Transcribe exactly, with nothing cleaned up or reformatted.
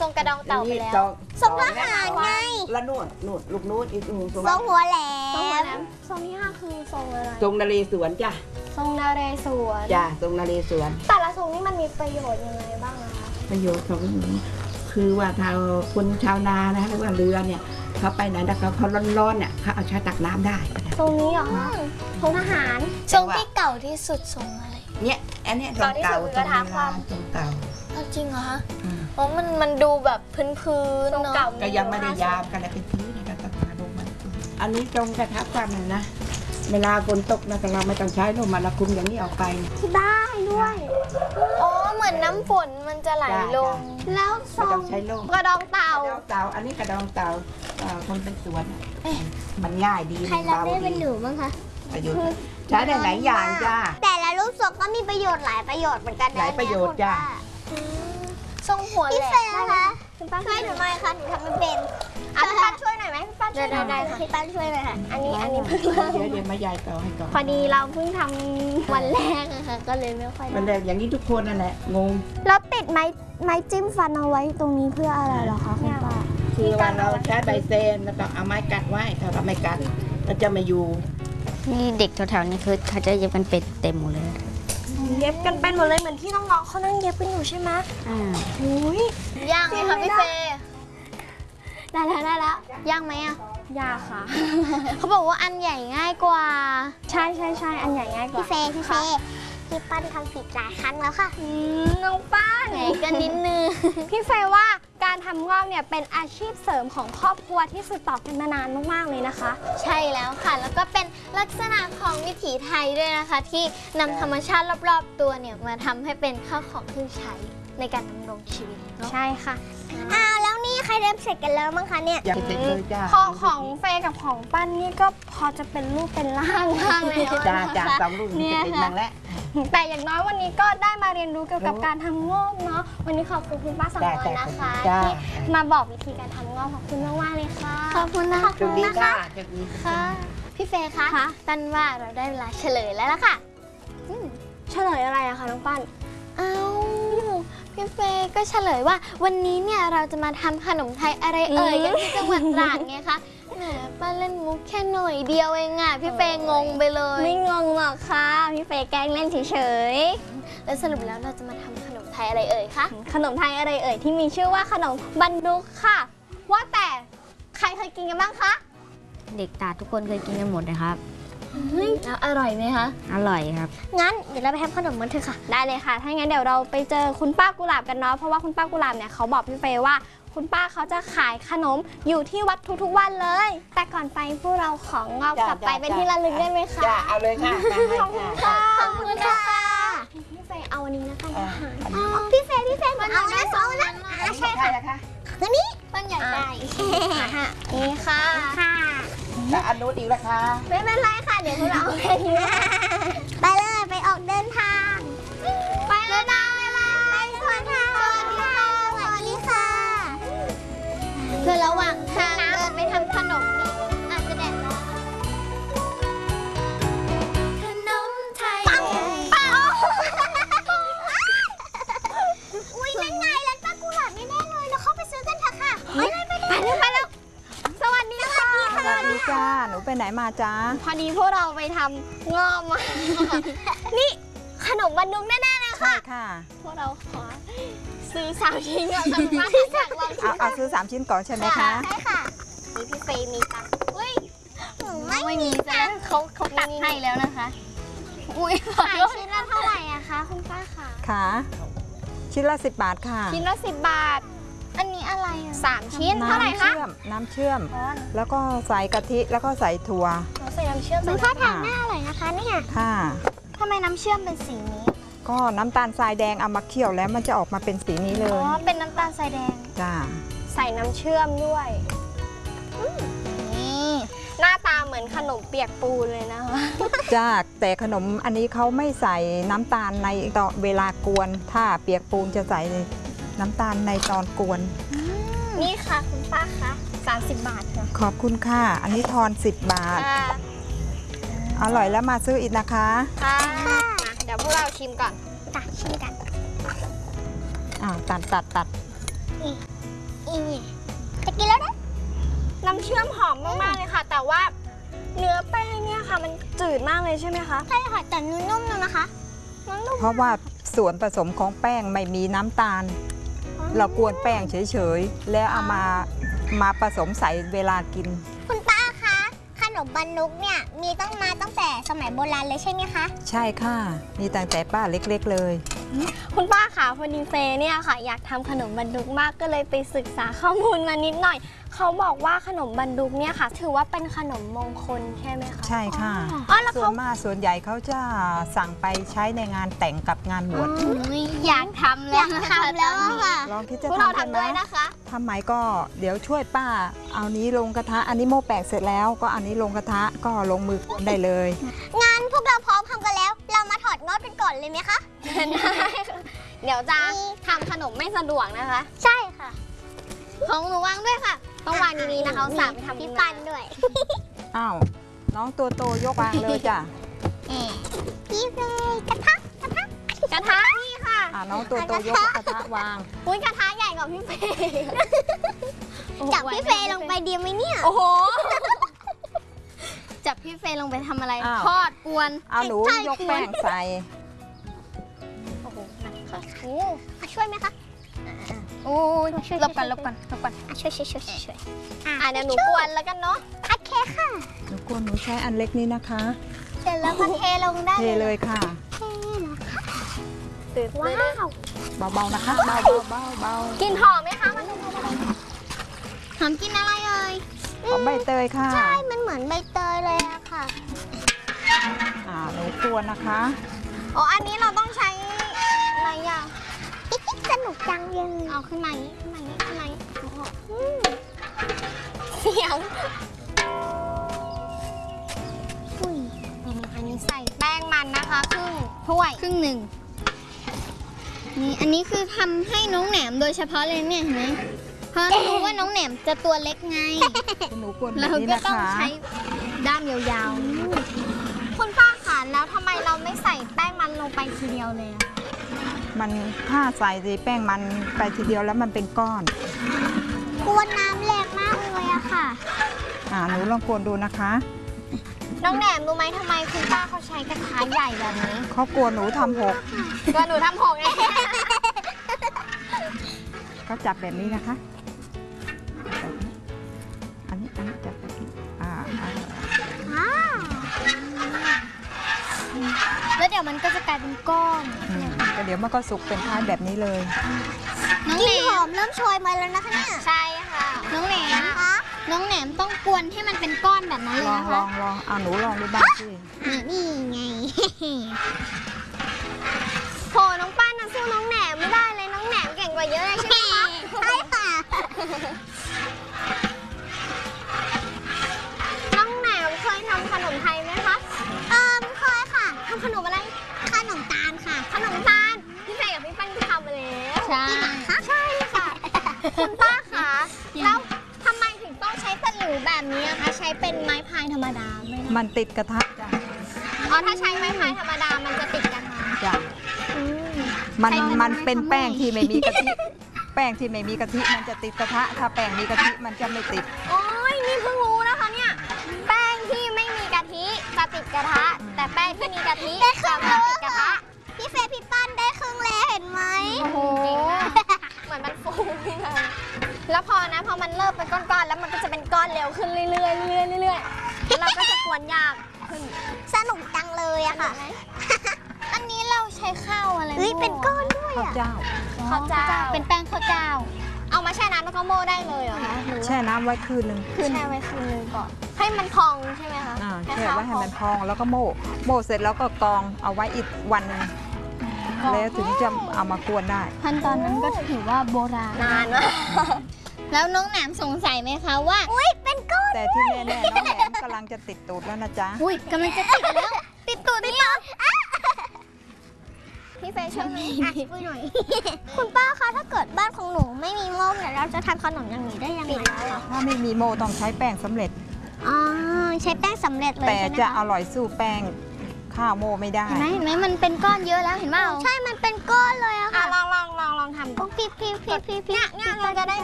รงกระดองเต่าไปแล้วทรงทหารไงแล้วนู่นนู่นลูกนู้นอีกนู่นทรงหัวแหลมทรงที่ห้าคือทรงอะไรทรงนเรศวรจ้ะทรงนเรศวรจ้ะทรงนเรศวรแต่ละทรงนี่มันมีประโยชน์ยังไงบ้างนะคะประโยชน์ของคือว่าชาวคนชาวนานะหรือว่าเรือเนี่ยเขาไปไหนแต่เขาเขาร้อนๆเนี่ยเขาเอาใช้ตักน้ำได้ทรงนี้เหรอทรงทหารทรงที่เก่าที่สุดทรงอะไรเนี่ยอันนี้ทรงเก่าทรงโบราณทรงเก่าจริงเหรอคะเพราะมันมันดูแบบพื้นๆเนาะก็ยังไม่ได้ยามกันเลยเป็นพื้นในการตักมาลงมาอันนี้จงกระทับความนะเวลาฝนตกนะแต่เราไม่ต้องใช้ลมมาเราคุมอย่างนี้ออกไปที่ได้ด้วยอ๋อเหมือนน้ำฝนมันจะไหลลงแล้วทรงกระดองเต่ากระดองเต่าอันนี้กระดองเต่าคนเป็นสวนมันง่ายดีใครรับได้เป็นหนูบ้างคะประโยชน์ใช้ได้หลายอย่างจ้าแต่ละรูปทรงก็มีประโยชน์หลายประโยชน์เหมือนกันหลายประโยชน์จ้าทรงหัวแหลมนะคะช่วยหนูหน่อยค่ะหนูทำไม่เป็นอ่ะพี่ปั้นช่วยหน่อยไหมพี่ปั้นช่วยหน่อยได้ค่ะพี่ปั้นช่วยหน่อยค่ะอันนี้อันนี้เพิ่งเริ่มเดี๋ยวเดี๋ยวมายายต่อให้ก่อนพอดีเราเพิ่งทำวันแรกอะค่ะก็เลยไม่ค่อยวันแรกอย่างนี้ทุกคนนั่นแหละงงแล้วติดไม้ไม้จิ้มฟันเอาไว้ตรงนี้เพื่ออะไรเหรอคะคุณป้าคือว่าเราใช้ใบเซนแล้วก็เอาไม้กัดไว้ถ้าเราไม่กัดเราจะไม่อยู่นี่เด็กแถวๆนี้คือเขาจะเย็บกันเป็ดเต็มหมดเลยเย็บกันเป็นหมดเลยเหมือนที่น้องๆเขานั่งเย็บกันอยู่ใช่ไหมอ่าโอ้ยย่างไหมคะพี่เฟย์ได้แล้วได้แล้วย่างไหมอ่ะยากค่ะเขาบอกว่าอันใหญ่ง่ายกว่าใช่ใช่ใช่อันใหญ่ง่ายกว่าพี่เฟย์พี่เฟย์พี่ปั้นทำผิดหลายครั้งแล้วค่ะน้องป้านไหนกันนิดนึงพี่เฟย์ว่าการทำงอกเนี่ยเป็นอาชีพเสริมของครอบครัวที่สืบต่อกันมานานมากๆเลยนะคะใช่แล้วค่ะแล้วก็เป็นลักษณะของวิถีไทยด้วยนะคะที่นำธรรมชาติรอบๆตัวเนี่ยมาทำให้เป็นข้าวของเครื่องใช้ในการดำรงชีวิตใช่ค่ะอ้าวแล้วนี่ใครเริ่มเสร็จกันแล้วมั้งคะเนี่ยยังเสร็จเลยจ้าพอของเฟย์กับของปั้นนี่ก็พอจะเป็นรูปเป็นร่างบ้างแล้วจ้าจ้าสองรูปจะเป็นบ้างแล้วแต่อย่างน้อยวันนี้ก็ได้มาเรียนรู้เกี่ยวกับการทำงอกเนาะวันนี้ขอบคุณคุณป้าสังวรนะคะที่มาบอกวิธีการทำงอกขอบคุณมากๆเลยค่ะขอบคุณนะขอบคุณนะคะค่ะพี่เฟย์คะปั้นว่าเราได้เวลาเฉลยแล้วล่ะค่ะเฉลยอะไรอะคะน้องปั้นอ้าวพี่เฟย์ก็เฉลยว่าวันนี้เนี่ยเราจะมาทำขนมไทยอะไรเอ่ยกันที่จังหวัดตราดไงคะแหมป้าเล่นมุกแค่หน่อยเดียวเองอ่ะพี่เฟย์งงไปเลยไม่งงหรอกค่ะพี่เฟย์แกล้งเล่นเฉยๆแล้วสรุปแล้วเราจะมาทำขนมไทยอะไรเอ่ยคะขนมไทยอะไรเอ่ยที่มีชื่อว่าขนมบันดุกค่ะว่าแต่ใครเคยกินกันบ้างคะเด็กตาทุกคนเคยกินกันหมดนะครับแล้วอร่อยไหมคะอร่อยครับงั้นเดี๋ยวเราไปทำขนมกันเถอะค่ะได้เลยค่ะถ้างั้นเดี๋ยวเราไปเจอคุณป้ากุหลาบกันเนาะเพราะว่าคุณป้ากุหลาบเนี่ยเขาบอกพี่เฟย์ว่าคุณป้าเขาจะขายขนมอยู่ที่วัดทุกๆวันเลยแต่ก่อนไปพวกเราของงอกกลับไปเป็นที่ระลึกได้ไหมคะจ้าเอาเลยค่ะขอบคุณค่ะขอบคุณค่ะพี่เฟย์เอาอันนี้นะคะพี่เฟย์พี่เฟย์เอานะเอานะใช่ค่ะคือนี้ต้นใหญ่ได้นี่ค่ะค่ะแล้วอันนู้นอีกนะคะไม่เป็นไรค่ะเดี๋ยวพวกเราไปไปเลยไปออกเดินทางไปเลยนะไปสวัสดีค่ะสวัสดีค่ะคือระหว่างทางเดินไปทำขนมอาจจะแดดร้อนขนมไทยปังปังอุ้ยนั่นไงร้านป้ากุหลาบแน่ๆเลยเราเข้าไปซื้อกันเถอะค่ะไปเลยไปเลยไปเลยสวัสดีค่ะสวัสดีจ้าหนูไปไหนมาจ้าพอดีพวกเราไปทำงอมมานี่ขนมบันดุงแน่ๆเลยค่ะค่ะพวกเราขอซื้อสามชิ้นก่อนกันมาจากเราเอาเอาซื้อสามชิ้นก่อนใช่ไหมคะใช่ค่ะนี่พี่เฟย์มีตังค์อุ้ยไม่มีจ้ะเขาเขาตัดให้แล้วนะคะอุ้ยขายชิ้นละเท่าไหร่อะคะคุณป้าค่ะค่ะชิ้นละสิบบาทค่ะชิ้นละสิบบาทอันนี้อะไรอ่ะสามชิ้นเท่าไหร่คะน้ำเชื่อมแล้วก็ใส่กะทิแล้วก็ใส่ถั่วใส่น้ำเชื่อมมันท่าทางหน้าอร่อยนะคะเนี่ยค่ะทำไมน้ำเชื่อมเป็นสีนี้ก็น้ำตาลทรายแดงเอามาเคี่ยวแล้วมันจะออกมาเป็นสีนี้เลยอ๋อเป็นน้ำตาลทรายแดงจ้าใส่น้ำเชื่อมด้วยนี่หน้าตาเหมือนขนมเปียกปูนเลยนะคะจ้าแต่ขนมอันนี้เขาไม่ใส่น้ำตาลในตอนเวลากวนถ้าเปียกปูนจะใส่น้ำตาลในตอนกวนนี่ค่ะคุณป้าคะสามสิบบาทค่ะขอบคุณค่ะอันนี้ทอนสิบบาทอร่อยแล้วมาซื้ออีกนะคะค่ะเดี๋ยวพวกเราชิมก่อนตัดชิมกันอ่าตัดตัดตัดกินแล้วนะน้ำเชื่อมหอมมากๆเลยค่ะ แต่ว่าเนื้อแป้งเนี่ยค่ะมันจืดมากเลยใช่ไหมคะใช่ค่ะแต่นุ่มๆนะคะนุ่มเพราะว่าส่วนผสมของแป้งไม่มีน้ำตาล เรากวนแป้งเฉยๆแล้วเอามามาผสมใส่เวลากินคุณป้าคะขนมบันนุกเนี่ยมีตั้งมาตั้งแต่สมัยโบราณเลยใช่ไหมคะใช่ค่ะ มีตั้งแต่ป้าเล็กๆเลยคุณป้าค่ะพอดีเฟย์เนี่ยค่ะอยากทำขนมบันดุกมากก็เลยไปศึกษาข้อมูลมานิดหน่อย เขาบอกว่าขนมบันดุกเนี่ยค่ะ ถือว่าเป็นขนมมงคลใช่ไหมคะใช่ค่ะอ๋อแล้วส่วเขานมากส่วนใหญ่เขาจะสั่งไปใช้ในงานแต่งกับงานบวชอยากทำแล้วอยากทำแล้วค่ะลองคิดจะพวกเราทำกันทำด้วยไหมนะคะทำไหมก็เดี๋ยวช่วยป้า เอานี้ลงกระทะ อันนี้โม่แปลกเสร็จแล้ว ก็อันนี้ลงกระทะก็ลงมือกวนได้เลยงานพวกเราพร้อมทำกันแล้ว เรามาถอดงอดกันก่อนเลยไหมคะได้เดี๋ยวจะทำขนมไม่สะดวกนะคะ ใช่ค่ะ ของหนูวางด้วยค่ะ ต้องวางดีๆนะคะสามไปทำพี่ปันด้วยอ้าว น้องตัวโตยกวางเลยจ้ะพี่เฟย์กระทะกระทะกระทะนี่ค่ะอ่าน้องตัวโตยกกระทะวางอุ้ยกระทะใหญ่กว่าพี่เฟย์จับพี่เฟย์ลงไปดีไหมเนี่ยโอ้โห จับพี่เฟย์ลงไปทำอะไรอ้าวทอดกวนเอาหนูยกแป้งใส่โอ้โหหนักค่ะโอ้ช่วยไหมคะโอ้ยหลบกันหลบกันหลบกันช่วยช่วยช่วยช่วยอ่ะเดี๋ยวหนูกวนแล้วกันเนาะโอเคค่ะหนูกวนหนูใช้อันเล็กนี้นะคะเสร็จแล้วก็เทลงได้เทเลยค่ะตื่นว้าวเบาๆนะคะ เบาๆเบาๆเบากินหอมไหมคะมันหอมกินอะไรเอ่ยๆหอมใบเตยค่ะใช่ มันเหมือนใบเตยเลยอะค่ะอ่าหนูกวนนะคะอ๋อ อันนี้เราต้องใช้อะไรอย่างสนุกจังยังเอาขึ้นมานี้ขึ้นมานี้ขึ้นมานี้อืมเสียงอุ้ยอันนี้ใส่แป้งมันนะคะครึ่งถ้วยครึ่งหนึ่งนี่อันนี้คือทำให้น้องแหนมโดยเฉพาะเลยเนี่ยเห็นไหมเพราะรู้ว่าน้องแหนมจะตัวเล็กไงหนูกวนแบเราบนี้ก็นะต้องคะใช้ด้ามยาวคุณป้าคะแล้วทำไมเราไม่ใส่แป้งมันลงไปทีเดียวเลยอะมันถ้าใส่แป้งมันไปทีเดียวแล้วมันเป็นก้อนกวนน้ำแรงมากเลยอะค่ะอ่าหนูลองกวนดูนะคะน้องแหนมรู้ไหมทำไมคุณป้าเขาใช้กระทะใหญ่แบบนี้เขากลัวหนูทำหกก็หนูทำหกเองก็จับแบบนี้นะคะแบบนี้อันนี้อันนี้จับแบบนี้อ่าอ่าแล้วเดี๋ยวมันก็จะกลายเป็นก้อนอืมก็เดี๋ยวมันก็สุกเป็นท้ายแบบนี้เลยน้องกแหนลิ่นหอมมเริ่มโชยมาแล้วนะคะเนี่ยใช่ค่ะน้องแหนมคะน้องแหนมต้องกวนให้มันเป็นก้อนแบบนั้นเลลยองนะลอคะงลองเอาหนูลองดูบ้างสินี่ไง โหน้องป้านนะสู้น้องแหนมไม่ได้เลยน้องแหนมเก่งกว่าเยอะเลยใช่ไหมคะใช่ค่ะ น้องแหนมเคยทำขนมไทยไหมคะเออเคยค่ะทำขนมอะไร ขนมตาลค่ะ ขนมตาลพี่เฟย์กับพี่ปั้นก็ทำมาแล้วใช่ใช่ค่ะ คุณป้าคะแล้วทำไมถึงต้องใช้ตะหลิวแบบนี้อะคะใช้เป็นไม้พายธรรมดาไม่ได้มันติดกระทะจ้ะอ๋อถ้าใช้ไม้พายธรรมดามันจะติดกันมาจ้ะอืมมันใช้เป็นมันเป็นไม้ทำไมแป้งที่ไม่มีกะทิ แป้งที่ไม่มีกะทิมันจะติดกระทะ ถ้าแป้งมีกะทิมันจะไม่ติดโอ้ยนี่เพิ่งรู้นะคะเนี่ย แป้งที่ไม่มีกะทิจะติดกระทะ แต่แป้งที่มีกะทิจะไม่ติดกระทะ พี่เฟย์พี่ปั้นได้ครึ่งแล้วเห็นไหมโอ้โห เหมือนมันฟูนี่เลยแล้วพอนะพอมันเริ่มเป็นก้อนๆแล้วมันก็จะเป็นก้อนเร็วขึ้นเรื่อยๆเรื่อยๆเรื่อยๆแล้วเราก็จะกวนยากขึ้นสนุกจังเลยอะค่ะอันนี้เราใช้ข้าวอะไรเฮ้ยเป็นก้อนด้วยข้าวอะเจ้าข้าวเจ้าเป็นแป้งข้าวเจ้าเอามาแช่น้ำแล้วก็โม่ได้เลยเหรอคะหรือว่าแช่น้ำไว้คืนหนึ่งแช่ไว้คืนนึงก่อน ให้มันพองใช่ไหมคะอ่าแช่ไว้ให้มันพองแล้วก็โม่โม่เสร็จแล้วก็กรองเอาไว้อีกวันหนึงแล้วถึงจะเอามากวนได้ขั้นตอนนั้นก็ถือว่าโบราณนานมากแล้วน้องแหนมสงสัยไหมคะว่าอุ้ยเป็นก้อนแต่ที่แน่ๆน้องแหนมกำลังจะติดตูดแล้วนะจ๊ะอุ้ยกำลังจะติดแล้วติดตูดนี่เหรอพี่เฟย์ช่วยหน่อยอ่ะช่วยหน่อย คุณป้าคะถ้าเกิดบ้านของหนูไม่มีหม้อเนี่ยเราจะทำขนมอย่างนี้ได้ยังไงคะถ้าไม่มีโม่ต้องใช้แป้งสำเร็จอ๋อใช้แป้งสำเร็จเลยแต่ใช่ไหมจะคะอร่อยสู้แป้งข้าวโม่ไม่ได้เห็นไหมเห็นไหมมันเป็นก้อนเยอะแล้วเห็นเปล่าใช่มันเป็นก้อนเลยอะค่ะลองลองลองลองทำพี่พี่พี่พี่เนี่ยเนี่ยเราจะได้